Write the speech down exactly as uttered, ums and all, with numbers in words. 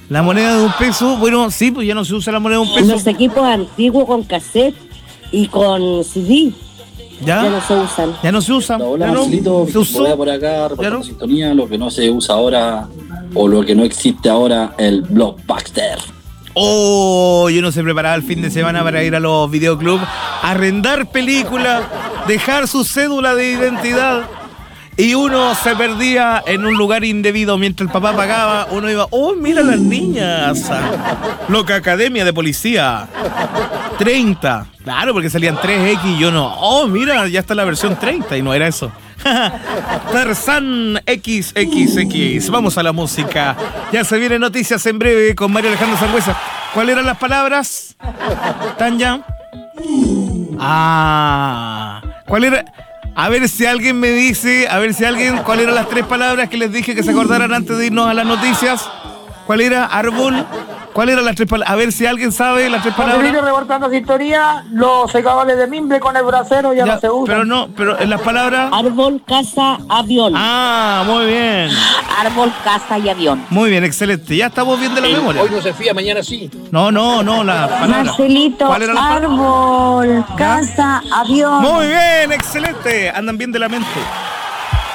La moneda de un peso, bueno, sí, pues ya no se usa la moneda de un peso. Los equipos antiguos con cassette y con C D ¿Ya? ya no se usan. Ya no se usa. Hola, ¿Ya no? Marcelito, ¿Se usó? voy por acá, reportando ¿Ya no? sintonía, lo que no se usa ahora, o lo que no existe ahora, el blockbuster. Oh, yo no se preparaba el fin de semana para ir a los videoclubs, arrendar películas, dejar su cédula de identidad. Y uno se perdía en un lugar indebido mientras el papá pagaba. Uno iba, oh, mira las niñas. Loca Academia de Policía. treinta. Claro, porque salían tres equis y yo no. Oh, mira, ya está la versión treinta y no era eso. Tarzán equis equis equis. Vamos a la música. Ya se vienen noticias en breve con Mario Alejandro Sangüesa. ¿Cuáles eran las palabras? Tanya. Ah. ¿Cuál era? A ver si alguien me dice, a ver si alguien, ¿cuáles eran las tres palabras que les dije que se acordaran antes de irnos a las noticias? ¿Cuál era? Árbol. ¿Cuáles eran las tres palabras? A ver si alguien sabe las tres palabras. Marcelino reportando sintonía, los secadores de mimbre con el brasero ya, Ya, no se usan. pero no, pero en las palabras. Árbol, casa, avión. Ah, muy bien. Árbol, casa y avión. Muy bien, excelente. Ya estamos bien de la memoria. Hoy no se fía, mañana sí. No, no, no, las palabras. Marcelito, ¿Cuál era la palabra? árbol, casa, avión. Muy bien, excelente. Andan bien de la mente.